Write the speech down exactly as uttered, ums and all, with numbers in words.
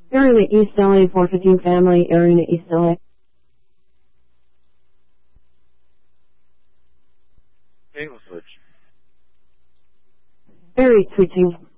Arena East L A four fifteen family, Arena East L A. Table switch. Area switching.